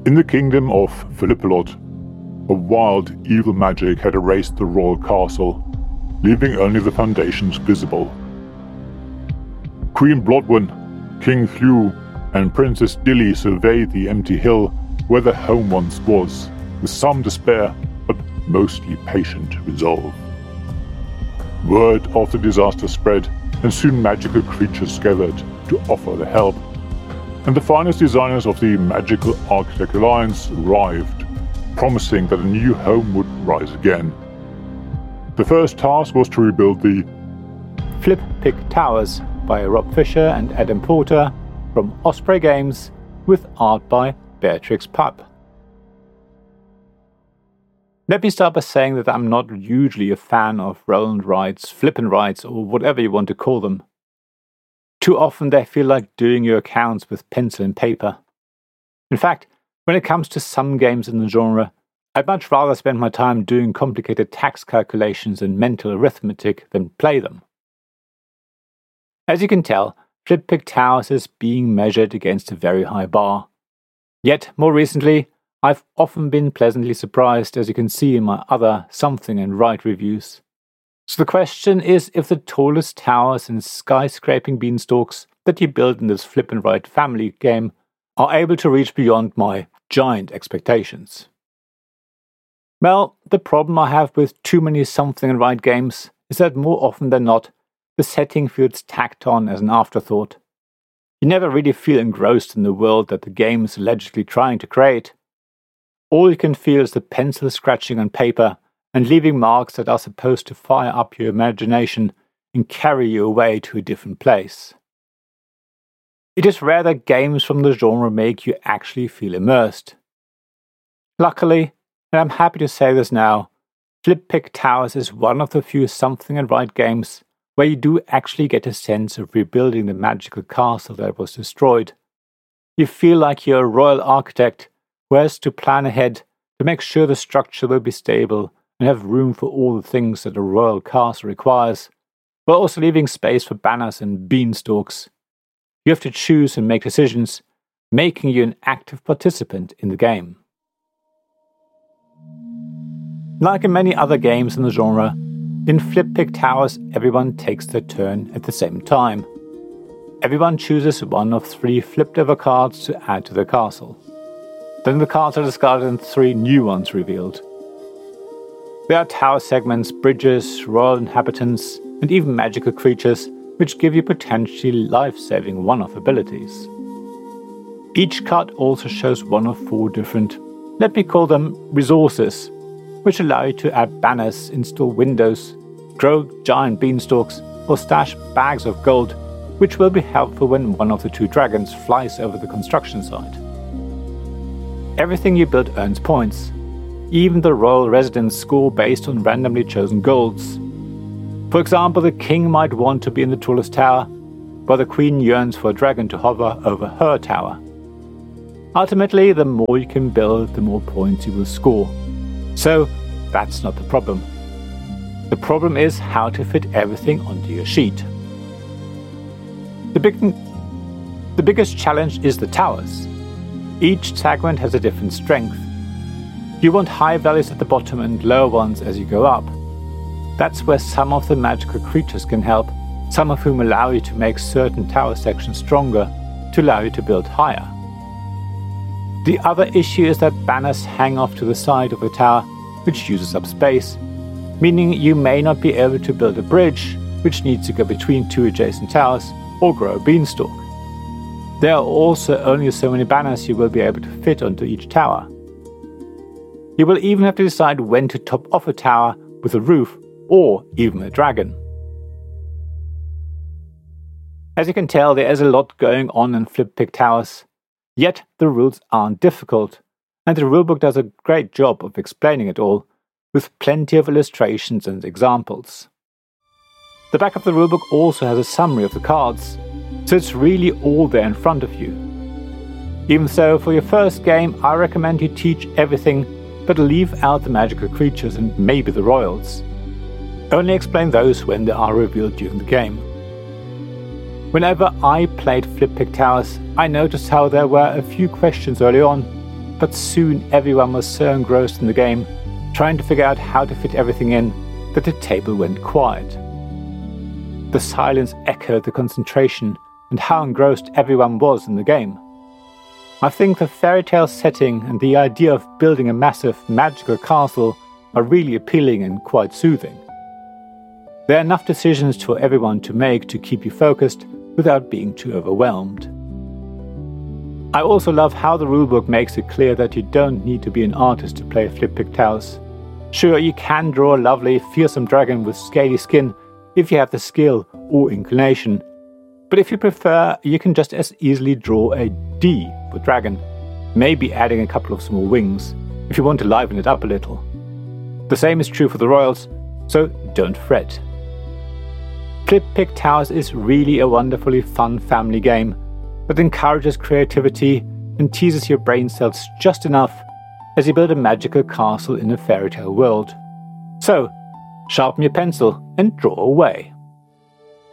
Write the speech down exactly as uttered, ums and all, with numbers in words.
In the kingdom of Philippolot, a wild, evil magic had erased the royal castle, leaving only the foundations visible. Queen Blodwen, King Hugh, and Princess Dilly surveyed the empty hill where their home once was, with some despair, but mostly patient resolve. Word of the disaster spread, and soon magical creatures gathered to offer their help, and the finest designers of the Magical Architect Alliance arrived, promising that a new home would rise again. The first task was to rebuild the Flip Pick Towers by Rob Fisher and Adam Porter from Osprey Games, with art by Beatrix Pupp. Let me start by saying that I'm not usually a fan of roll and rides, flip and rides, or whatever you want to call them. Too often they feel like doing your accounts with pencil and paper. In fact, when it comes to some games in the genre, I'd much rather spend my time doing complicated tax calculations and mental arithmetic than play them. As you can tell, Flip Pick Towers is being measured against a very high bar. Yet, more recently, I've often been pleasantly surprised, as you can see in my other Something and Right reviews. So the question is if the tallest towers and skyscraping beanstalks that you build in this Flip and Right family game are able to reach beyond my giant expectations. Well, the problem I have with too many Something and Right games is that more often than not, the setting feels tacked on as an afterthought. You never really feel engrossed in the world that the game is allegedly trying to create. All you can feel is the pencil scratching on paper and leaving marks that are supposed to fire up your imagination and carry you away to a different place. It is rare that games from the genre make you actually feel immersed. Luckily, and I'm happy to say this now, Flip Pick Towers is one of the few Something and Right games where you do actually get a sense of rebuilding the magical castle that was destroyed. You feel like you're a royal architect who has to plan ahead to make sure the structure will be stable and have room for all the things that a royal castle requires, while also leaving space for banners and beanstalks. You have to choose and make decisions, making you an active participant in the game. Like in many other games in the genre, in Flip Pick Towers everyone takes their turn at the same time. Everyone chooses one of three flipped over cards to add to their castle. Then the cards are discarded and three new ones revealed. There are tower segments, bridges, royal inhabitants, and even magical creatures which give you potentially life-saving one-off abilities. Each card also shows one of four different, let me call them resources, which allow you to add banners, install windows, grow giant beanstalks, or stash bags of gold, which will be helpful when one of the two dragons flies over the construction site. Everything you build earns points. Even the royal residents score based on randomly chosen golds. For example, the king might want to be in the tallest tower, while the queen yearns for a dragon to hover over her tower. Ultimately, the more you can build, the more points you will score. So, that's not the problem. The problem is how to fit everything onto your sheet. The, big, the biggest challenge is the towers. Each segment has a different strength. You want high values at the bottom and lower ones as you go up. That's where some of the magical creatures can help, some of whom allow you to make certain tower sections stronger to allow you to build higher. The other issue is that banners hang off to the side of the tower, which uses up space, meaning you may not be able to build a bridge, which needs to go between two adjacent towers, or grow a beanstalk. There are also only so many banners you will be able to fit onto each tower. You will even have to decide when to top off a tower with a roof or even a dragon. As you can tell, there is a lot going on in Flip Pick Towers, yet the rules aren't difficult, and the rulebook does a great job of explaining it all, with plenty of illustrations and examples. The back of the rulebook also has a summary of the cards, so it's really all there in front of you. Even so, for your first game, I recommend you teach everything but leave out the magical creatures and maybe the royals. Only explain those when they are revealed during the game. Whenever I played Flip Pick Towers, I noticed how there were a few questions early on, but soon everyone was so engrossed in the game, trying to figure out how to fit everything in, that the table went quiet. The silence echoed the concentration and how engrossed everyone was in the game. I think the fairy tale setting and the idea of building a massive magical castle are really appealing and quite soothing. There are enough decisions for everyone to make to keep you focused without being too overwhelmed. I also love how the rulebook makes it clear that you don't need to be an artist to play Flip-Pick Towers. Sure, you can draw a lovely, fearsome dragon with scaly skin if you have the skill or inclination, but if you prefer, you can just as easily draw a D for dragon, maybe adding a couple of small wings if you want to liven it up a little. The same is true for the royals, so don't fret. Flip-Pick Towers is really a wonderfully fun family game that encourages creativity and teases your brain cells just enough as you build a magical castle in a fairy tale world. So, sharpen your pencil and draw away.